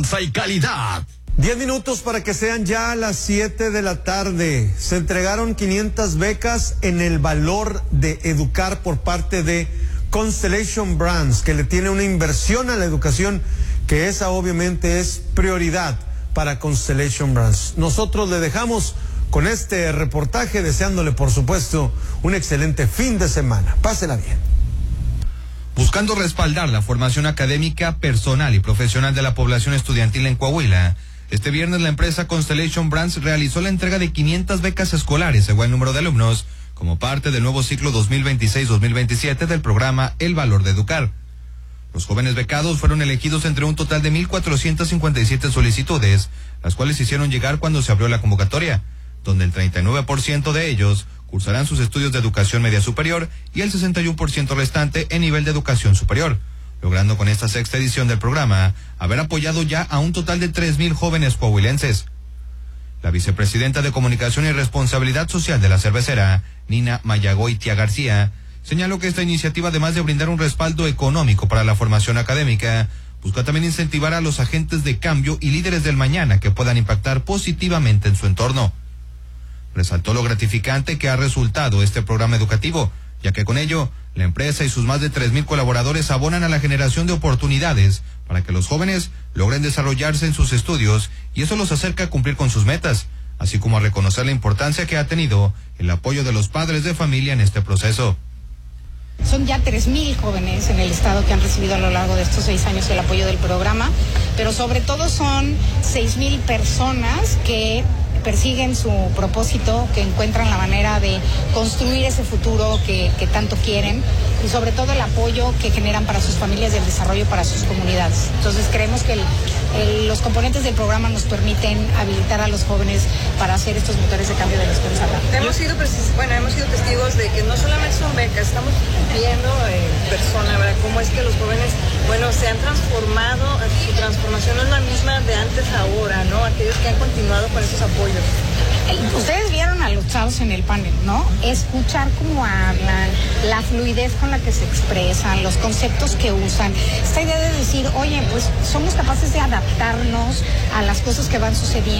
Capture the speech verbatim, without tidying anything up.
Y calidad. Diez minutos para que sean ya las siete de la tarde. Se entregaron quinientas becas en el valor de educar por parte de Constellation Brands, que le tiene una inversión a la educación, que esa obviamente es prioridad para Constellation Brands. Nosotros le dejamos con este reportaje, deseándole por supuesto un excelente fin de semana. Pásela bien. Buscando respaldar la formación académica, personal y profesional de la población estudiantil en Coahuila, este viernes la empresa Constellation Brands realizó la entrega de quinientas becas escolares a buen número de alumnos como parte del nuevo ciclo dos mil veintiséis dos mil veintisiete del programa El Valor de Educar. Los jóvenes becados fueron elegidos entre un total de mil cuatrocientas cincuenta y siete solicitudes, las cuales se hicieron llegar cuando se abrió la convocatoria, donde el treinta y nueve por ciento de ellos cursarán sus estudios de educación media superior y el sesenta y uno por ciento restante en nivel de educación superior, logrando con esta sexta edición del programa haber apoyado ya a un total de tres mil jóvenes coahuilenses. La vicepresidenta de Comunicación y Responsabilidad Social de la cervecera, Nina Mayagoitia García, señaló que esta iniciativa, además de brindar un respaldo económico para la formación académica, busca también incentivar a los agentes de cambio y líderes del mañana que puedan impactar positivamente en su entorno. Resaltó lo gratificante que ha resultado este programa educativo, ya que con ello, la empresa y sus más de tres mil colaboradores abonan a la generación de oportunidades para que los jóvenes logren desarrollarse en sus estudios, y eso los acerca a cumplir con sus metas, así como a reconocer la importancia que ha tenido el apoyo de los padres de familia en este proceso. Son ya tres mil jóvenes en el estado que han recibido a lo largo de estos seis años el apoyo del programa, pero sobre todo son seis mil personas que persiguen su propósito, que encuentran la manera de construir ese futuro que, que tanto quieren, y sobre todo el apoyo que generan para sus familias y el desarrollo para sus comunidades. Entonces creemos que el, el, los componentes del programa nos permiten habilitar a los jóvenes para hacer estos motores de cambio de la escuela. Hemos sido, bueno, hemos sido testigos de que no solamente son becas, estamos viendo en persona, ¿verdad?, cómo es que los jóvenes, bueno, se han transformado, su transformación no es la misma de antes a ahora, ¿no? Aquellos que han continuado con esos apoyos. Ustedes vieron a los chavos en el panel, ¿no? Escuchar cómo hablan, la fluidez con la que se expresan, los conceptos que usan. Esta idea de decir, oye, pues somos capaces de adaptarnos a las cosas que van sucediendo.